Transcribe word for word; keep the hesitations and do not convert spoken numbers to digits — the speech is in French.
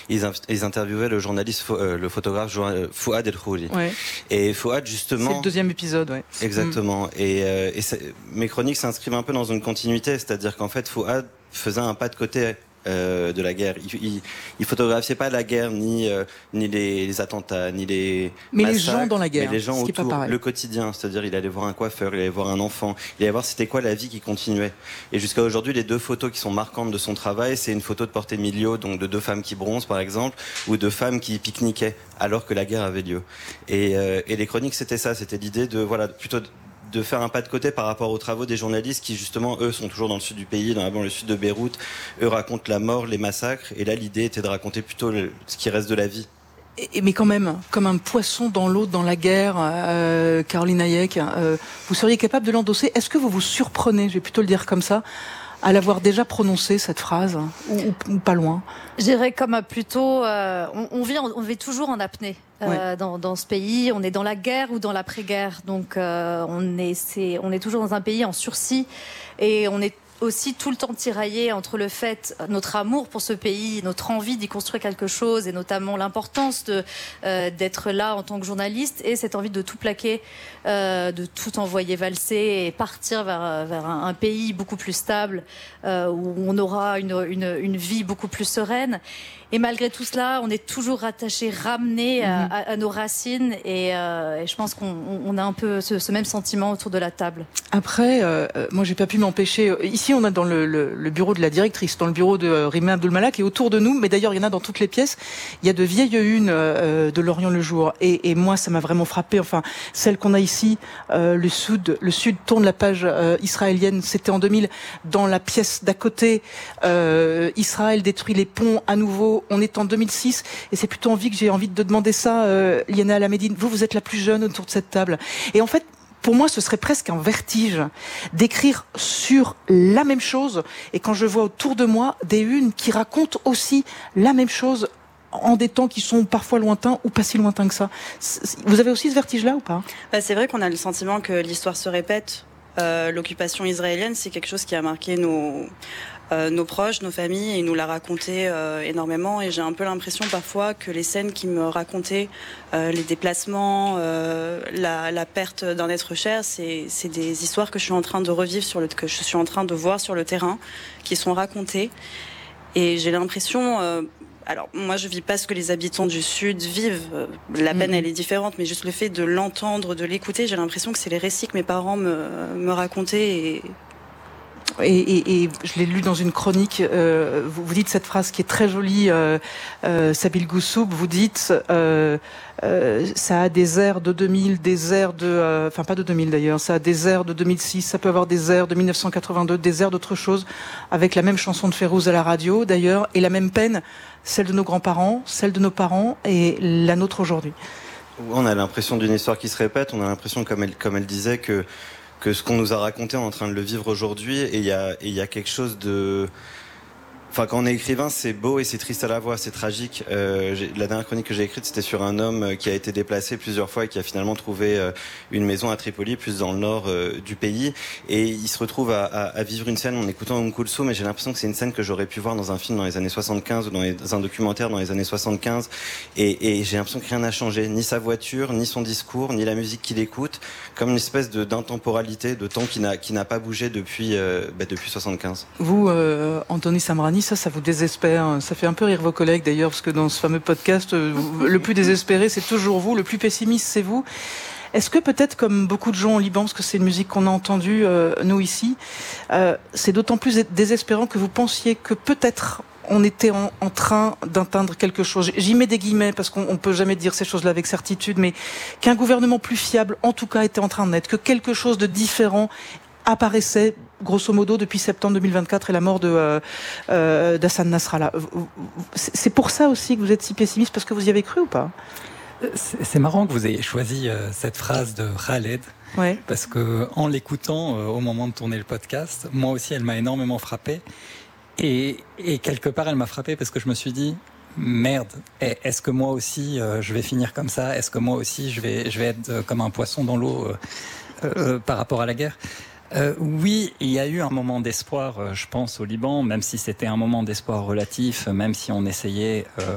ils, ils interviewaient le journaliste, euh, le photographe Fouad El Khoury. Ouais. Et Fouad, justement... C'est le deuxième épisode, oui. Exactement. Mm. Et, euh, et mes chroniques s'inscrivent un peu dans une continuité, c'est-à-dire qu'en fait, Fouad faisait un pas de côté euh, de la guerre. Il, il, il photographiait pas la guerre, ni, euh, ni les, les attentats, ni les Mais massacres, les gens dans la guerre, mais les gens ce qui autour, est pas pareil. le quotidien. C'est-à-dire, il allait voir un coiffeur, il allait voir un enfant, il allait voir c'était quoi la vie qui continuait. Et jusqu'à aujourd'hui, les deux photos qui sont marquantes de son travail, c'est une photo de Porte Emilio, donc de deux femmes qui bronzent, par exemple, ou de femmes qui pique-niquaient alors que la guerre avait lieu. Et, euh, et les chroniques, c'était ça, c'était l'idée de, voilà, plutôt de, de faire un pas de côté par rapport aux travaux des journalistes qui, justement, eux, sont toujours dans le sud du pays, dans le sud de Beyrouth. Eux racontent la mort, les massacres. Et là, l'idée était de raconter plutôt le, ce qui reste de la vie. Et, mais quand même, comme un poisson dans l'eau, dans la guerre, euh, Caroline Hayek, euh, vous seriez capable de l'endosser. Est-ce que vous vous surprenez, je vais plutôt le dire comme ça, à l'avoir déjà prononcé cette phrase, ou, ou, ou pas loin? Je dirais comme plutôt, euh, on, on, vit, on vit toujours en apnée euh, ouais. dans, dans ce pays. On est dans la guerre ou dans l'après-guerre, donc euh, on est, c'est, on est toujours dans un pays en sursis et on est aussi tout le temps tiraillé entre le fait, notre amour pour ce pays, notre envie d'y construire quelque chose et notamment l'importance de, euh, d'être là en tant que journaliste et cette envie de tout plaquer, euh, de tout envoyer valser et partir vers, vers un, un pays beaucoup plus stable euh, où on aura une, une, une vie beaucoup plus sereine. Et malgré tout cela, on est toujours rattaché, ramené à, à, à nos racines et, euh, et je pense qu'on on a un peu ce, ce même sentiment autour de la table. Après, euh, moi j'ai pas pu m'empêcher. Ici on a dans le, le, le bureau de la directrice, dans le bureau de Rimé Abdulmalak et autour de nous, mais d'ailleurs il y en a dans toutes les pièces, il y a de vieilles unes euh, de L'Orient le Jour. Et, et moi ça m'a vraiment frappé, enfin celle qu'on a ici, euh, le sud, le sud tourne la page euh, israélienne, c'était en deux mille, dans la pièce d'à côté, euh, Israël détruit les ponts à nouveau. On est en deux mille six et c'est plutôt envie que j'ai envie de demander ça, euh, Liana Alamedine. Vous, vous êtes la plus jeune autour de cette table. Et en fait, pour moi, ce serait presque un vertige d'écrire sur la même chose. Et quand je vois autour de moi des unes qui racontent aussi la même chose en des temps qui sont parfois lointains ou pas si lointains que ça. Vous avez aussi ce vertige-là ou pas? Bah, c'est vrai qu'on a le sentiment que l'histoire se répète. Euh, l'occupation israélienne, c'est quelque chose qui a marqué nos... Euh, nos proches, nos familles, et nous l'a raconté euh, énormément. Et j'ai un peu l'impression parfois que les scènes qui me racontaient, euh, les déplacements, euh, la, la perte d'un être cher, c'est, c'est des histoires que je suis en train de revivre, sur le, que je suis en train de voir sur le terrain, qui sont racontées. Et j'ai l'impression... Euh, alors, moi, je vis pas ce que les habitants du Sud vivent. La peine, mmh. elle est différente, mais juste le fait de l'entendre, de l'écouter, j'ai l'impression que c'est les récits que mes parents me, me racontaient et... Et, et, et je l'ai lu dans une chronique, euh, vous, vous dites cette phrase qui est très jolie, euh, euh, Sabil Goussoub, vous dites euh, euh, ça a des airs de deux mille, des airs de... Euh, enfin pas de deux mille d'ailleurs, ça a des airs de deux mille six, ça peut avoir des airs de mille neuf cent quatre-vingt-deux, des airs d'autre chose, avec la même chanson de Férouz à la radio d'ailleurs, et la même peine, celle de nos grands-parents, celle de nos parents et la nôtre aujourd'hui. On a l'impression d'une histoire qui se répète, on a l'impression, comme elle, comme elle disait, que... que ce qu'on nous a raconté, on est en train de le vivre aujourd'hui, et il y a, il y a quelque chose de... Enfin, quand on est écrivain, c'est beau et c'est triste à la fois, c'est tragique. Euh, la dernière chronique que j'ai écrite, c'était sur un homme qui a été déplacé plusieurs fois et qui a finalement trouvé euh, une maison à Tripoli, plus dans le nord euh, du pays. Et il se retrouve à, à, à vivre une scène en écoutant Umm Kulthum, mais j'ai l'impression que c'est une scène que j'aurais pu voir dans un film dans les années soixante-quinze ou dans, les, dans un documentaire dans les années soixante-quinze. Et, et j'ai l'impression que rien n'a changé, ni sa voiture, ni son discours, ni la musique qu'il écoute, comme une espèce de, d'intemporalité, de temps qui n'a, qui n'a pas bougé depuis, euh, bah, depuis soixante-quinze. Vous, euh, Anthony Samrani, ça, ça vous désespère. Ça fait un peu rire vos collègues d'ailleurs, parce que dans ce fameux podcast, le plus désespéré, c'est toujours vous, le plus pessimiste, c'est vous. Est-ce que peut-être, comme beaucoup de gens au Liban, parce que c'est une musique qu'on a entendue, euh, nous ici, euh, c'est d'autant plus désespérant que vous pensiez que peut-être on était en, en train d'atteindre quelque chose. J'y mets des guillemets parce qu'on ne peut jamais dire ces choses-là avec certitude, mais qu'un gouvernement plus fiable, en tout cas, était en train de naître, que quelque chose de différent apparaissait, grosso modo, depuis septembre deux mille vingt-quatre et la mort de euh, euh, d'Hassan Nasrallah. C'est pour ça aussi que vous êtes si pessimiste, parce que vous y avez cru ou pas? C'est marrant que vous ayez choisi euh, cette phrase de Khaled, ouais. Parce que en l'écoutant euh, au moment de tourner le podcast, moi aussi, elle m'a énormément frappé. Et, et quelque part, elle m'a frappé parce que je me suis dit, merde, est-ce que moi aussi, euh, je vais finir comme ça? Est-ce que moi aussi, je vais, je vais être euh, comme un poisson dans l'eau euh, euh, par rapport à la guerre? Euh, oui, il y a eu un moment d'espoir, euh, je pense, au Liban, même si c'était un moment d'espoir relatif, même si on essayait, euh,